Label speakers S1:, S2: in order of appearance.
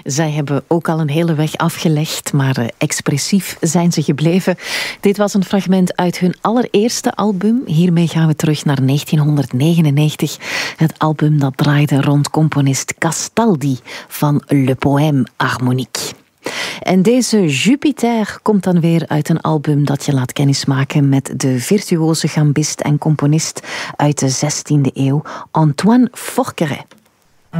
S1: Zij hebben ook al een hele weg afgelegd, maar expressief zijn ze gebleven. Dit was een fragment uit hun allereerste album. Hiermee gaan we terug naar 1999. Het album dat draaide rond componist Castaldi van Le Poème Harmonique. En deze Jupiter komt dan weer uit een album dat je laat kennismaken met de virtuoze gambist en componist uit de 16e eeuw, Antoine Forqueret.